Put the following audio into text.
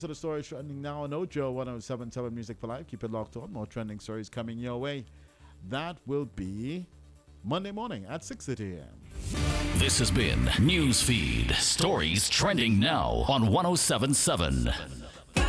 To the stories trending now on Ojo 1077 Music for Life. Keep it locked on. More trending stories coming your way. That will be Monday morning at 6:30 a.m. This has been Newsfeed. Stories trending now on 1077.